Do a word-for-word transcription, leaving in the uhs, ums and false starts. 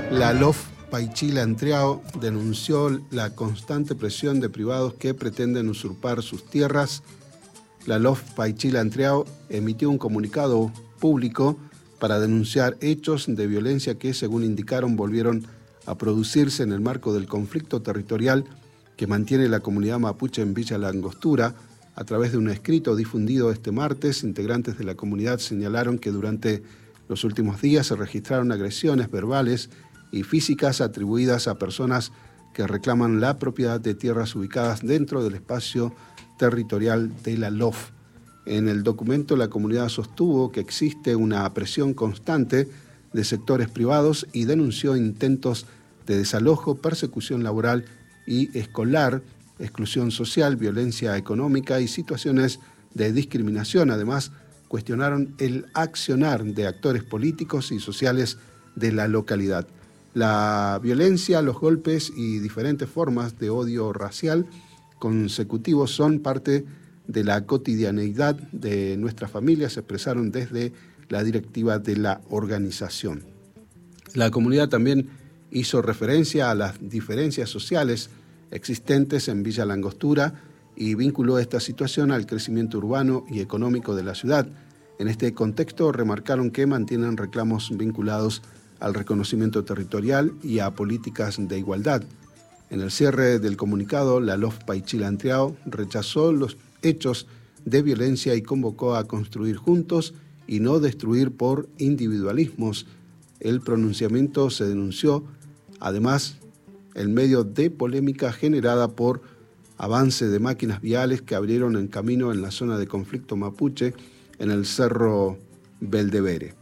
La L O F Paichila Entreao denunció la constante presión de privados que pretenden usurpar sus tierras. La L O F Paichila Entreao emitió un comunicado público para denunciar hechos de violencia que, según indicaron, volvieron a producirse en el marco del conflicto territorial que mantiene la comunidad mapuche en Villa La Angostura. A través de un escrito difundido este martes, integrantes de la comunidad señalaron que durante los últimos días se registraron agresiones verbales y físicas atribuidas a personas que reclaman la propiedad de tierras ubicadas dentro del espacio territorial de la L O F. En el documento, la comunidad sostuvo que existe una presión constante de sectores privados y denunció intentos de desalojo, persecución laboral y escolar, exclusión social, violencia económica y situaciones de discriminación. Además, cuestionaron el accionar de actores políticos y sociales de la localidad. La violencia, los golpes y diferentes formas de odio racial consecutivos son parte de la cotidianeidad de nuestras familias, se expresaron desde la directiva de la organización. La comunidad también hizo referencia a las diferencias sociales existentes en Villa La Angostura y vinculó esta situación al crecimiento urbano y económico de la ciudad. En este contexto, remarcaron que mantienen reclamos vinculados al reconocimiento territorial y a políticas de igualdad. En el cierre del comunicado, la L O F Paichila Entreao rechazó los hechos de violencia y convocó a construir juntos y no destruir por individualismos. El pronunciamiento se denunció, además, en medio de polémica generada por avance de máquinas viales que abrieron el camino en la zona de conflicto mapuche en el Cerro Beldevere.